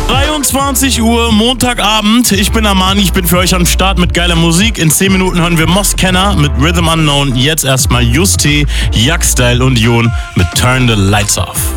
23 Uhr, Montagabend. Ich bin Armani, ich bin für euch am Start mit geiler Musik. In 10 Minuten hören wir Mos Kenner mit Rhythm Unknown. Jetzt erstmal Justi, Jackstyle und Jon mit Turn the Lights Off.